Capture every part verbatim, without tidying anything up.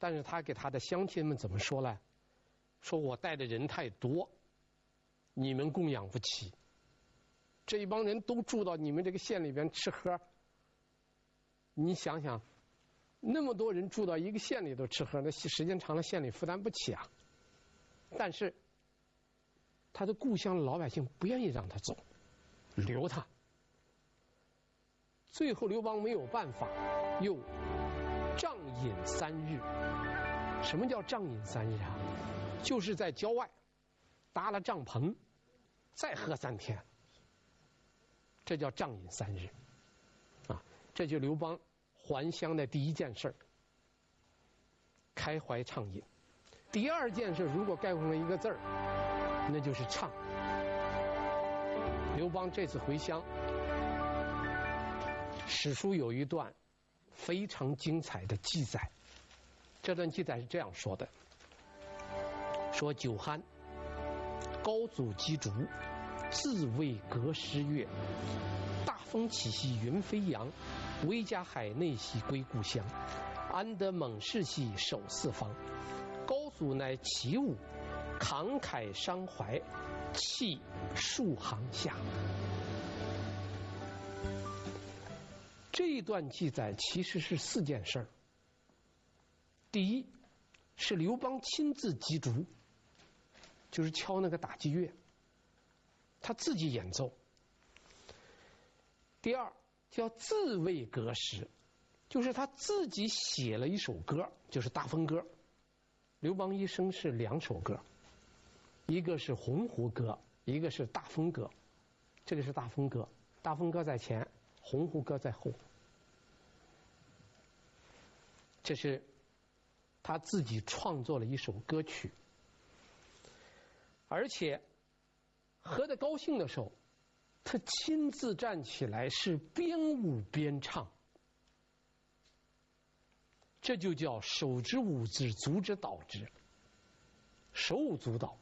但是他给他的乡亲们怎么说呢？说我带的人太多，你们供养不起。这一帮人都住到你们这个县里边吃喝，你想想，那么多人住到一个县里头吃喝，那时间长了县里负担不起啊。但是他的故乡的老百姓不愿意让他走，留他。最后刘邦没有办法，又帐饮三日。什么叫帐饮三日啊？就是在郊外搭了帐篷，再喝三天，这叫帐饮三日啊！这就刘邦还乡的第一件事，开怀畅饮。第二件事，如果概括成一个字儿，那就是唱。刘邦这次回乡，史书有一段非常精彩的记载，这段记载是这样说的：说酒酣，高祖击竹，自谓革诗乐。大风起兮云飞扬，威加海内兮归故乡。安得猛士兮守四方。高祖乃起舞，慷慨伤怀，泣数行下。这一段记载其实是四件事儿。第一，是刘邦亲自击竹，就是敲那个打击乐，他自己演奏。第二，叫自谓革诗，就是他自己写了一首歌，就是大风歌。刘邦一生是两首歌，一个是鸿鹄歌，一个是大风歌。这个是大风歌，大风歌在前，鸿鹄歌在后。这是他自己创作了一首歌曲，而且喝得高兴的时候，他亲自站起来是边舞边唱，这就叫手之舞之，足之蹈之，手舞足蹈。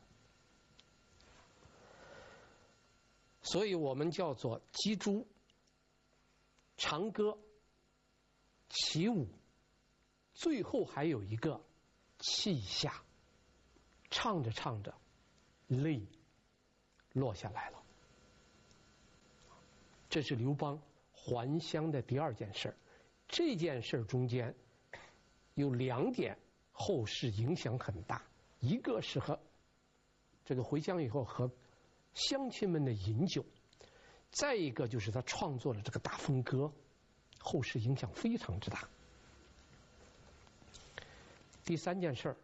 所以我们叫做击竹、长歌、起舞，最后还有一个泣下，唱着唱着泪落下来了。这是刘邦还乡的第二件事。这件事中间有两点后世影响很大，一个是和这个回乡以后和乡亲们的饮酒，再一个就是他创作了这个大风歌，后世影响非常之大。第三件事，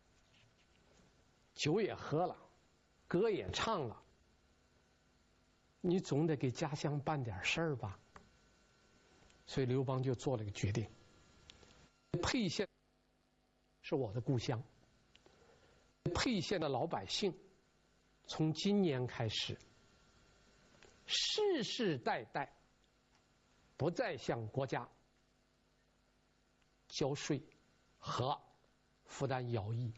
酒也喝了，歌也唱了，你总得给家乡办点事儿吧。所以刘邦就做了个决定，沛县是我的故乡，沛县的老百姓从今年开始世世代代不再向国家交税和负担徭役，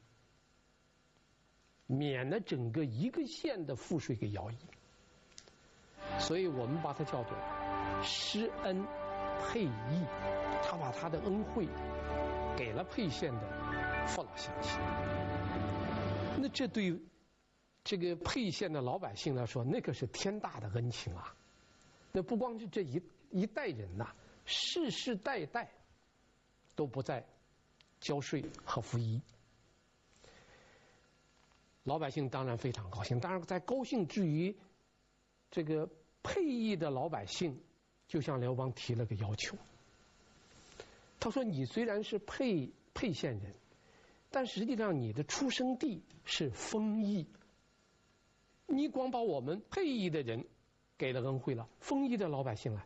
免了整个一个县的赋税给徭役。所以我们把它叫做施恩沛义，他把他的恩惠给了沛县的父老乡亲。那这对这个沛县的老百姓来说，那可是天大的恩情啊！那不光是这一一代人呐、啊，世世代代都不再交税和服役。老百姓当然非常高兴，当然在高兴之余，这个沛义的老百姓就向刘邦提了个要求。他说：“你虽然是沛沛县人，但实际上你的出生地是丰邑。你光把我们沛邑的人给了恩惠了，丰邑的老百姓来。”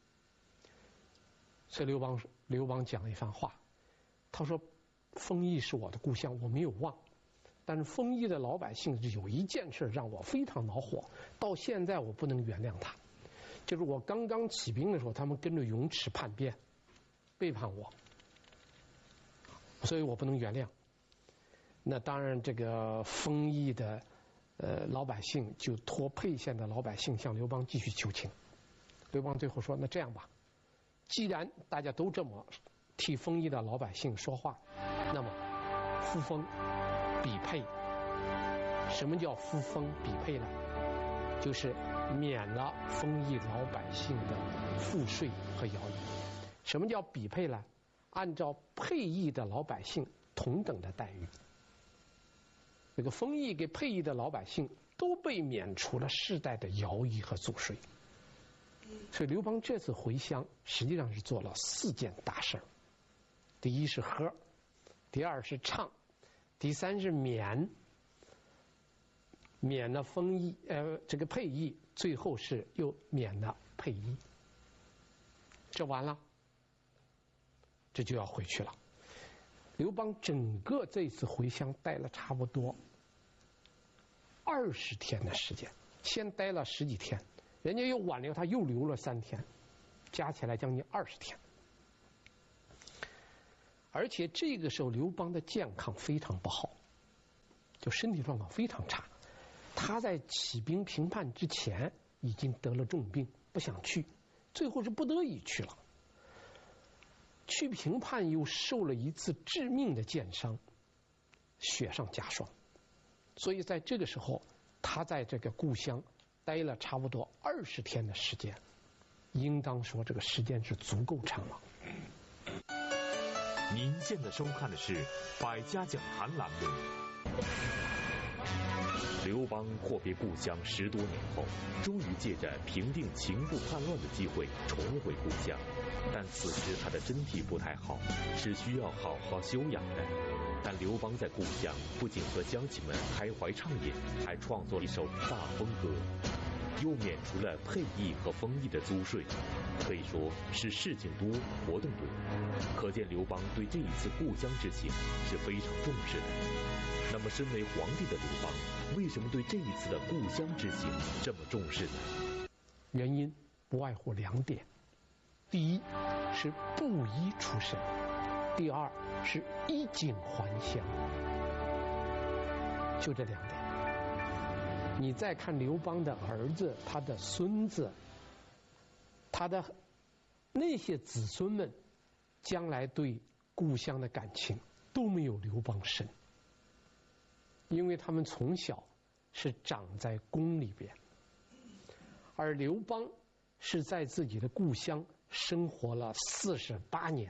所以刘邦刘邦讲了一番话，他说：“丰邑是我的故乡，我没有忘。但是丰邑的老百姓有一件事让我非常恼火，到现在我不能原谅他，就是我刚刚起兵的时候，他们跟着雍齿叛变，背叛我，所以我不能原谅。那当然，这个丰邑的呃老百姓就托沛县的老百姓向刘邦继续求情。刘邦最后说：那这样吧，既然大家都这么替丰邑的老百姓说话，那么分封比配。什么叫分封比配呢？就是免了丰邑老百姓的赋税和徭役。什么叫比配呢？按照配邑的老百姓同等的待遇。这个丰邑给配邑的老百姓都被免除了世代的徭役和租税。所以刘邦这次回乡实际上是做了四件大事儿：第一是和，第二是唱，第三是免，免了丰邑呃这个配邑，最后是又免了配邑。这完了，这就要回去了。刘邦整个这次回乡待了差不多二十天的时间，先待了十几天，人家又挽留他，又留了三天，加起来将近二十天。而且这个时候刘邦的健康非常不好，就身体状况非常差。他在起兵平叛之前已经得了重病，不想去，最后是不得已去了。去平叛又受了一次致命的箭伤，雪上加霜。所以在这个时候，他在这个故乡待了差不多二十天的时间，应当说这个时间是足够长了。 您现在收看的是《百家讲坛》栏目。刘邦阔别故乡十多年后，终于借着平定秦部叛乱的机会重回故乡，但此时他的身体不太好，是需要好好休养的。但刘邦在故乡不仅和乡亲们开怀畅饮，还创作了一首《大风歌》，又免除了配邑和封邑的租税，可以说是事情多，活动多。可见刘邦对这一次故乡之行是非常重视的。那么，身为皇帝的刘邦，为什么对这一次的故乡之行这么重视呢？ 原因不外乎两点：第一是布衣出身，第二是衣锦还乡。就这两点。你再看刘邦的儿子、他的孙子、他的那些子孙们，将来对故乡的感情都没有刘邦深。因为他们从小是长在宫里边，而刘邦是在自己的故乡生活了四十八年，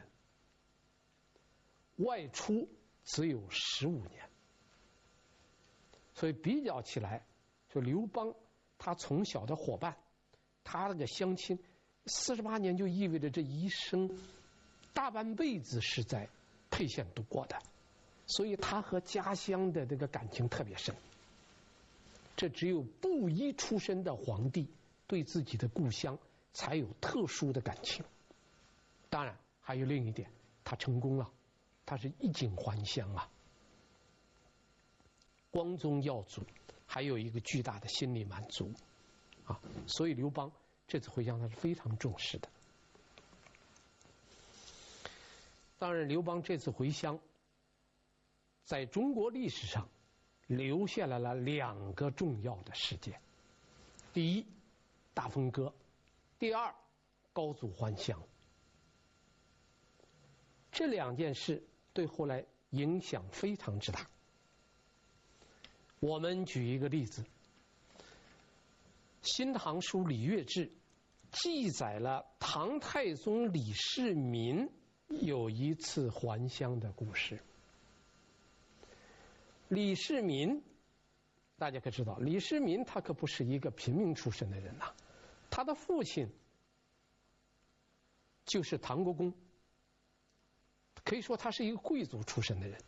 外出只有十五年，所以比较起来，就刘邦他从小的伙伴，他那个乡亲，四十八年就意味着这一生大半辈子是在沛县度过的。所以他和家乡的这个感情特别深，这只有布衣出身的皇帝对自己的故乡才有特殊的感情。当然还有另一点，他成功了，他是衣锦还乡啊，光宗耀祖，还有一个巨大的心理满足啊，所以刘邦这次回乡他是非常重视的。当然刘邦这次回乡在中国历史上留下来了两个重要的事件：第一，大风歌；第二，高祖还乡。这两件事对后来影响非常之大。我们举一个例子，《新唐书·礼乐志》记载了唐太宗李世民有一次还乡的故事。李世民，大家可知道，李世民他可不是一个平民出身的人呐，他的父亲就是唐国公，可以说他是一个贵族出身的人。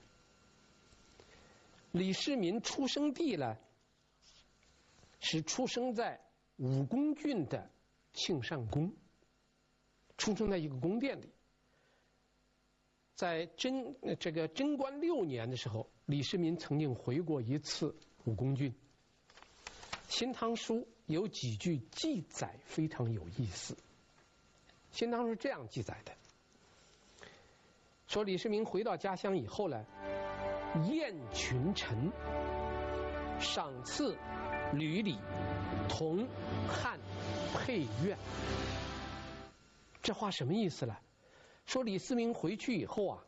李世民出生地呢，是出生在武功郡的庆善宫，出生在一个宫殿里。在贞这个贞观六年的时候，李世民曾经回过一次武功郡。《新唐书》有几句记载非常有意思。《新唐书》这样记载的，说李世民回到家乡以后呢，宴群臣，赏赐闾里，同汉配苑。这话什么意思呢？说李世民回去以后啊，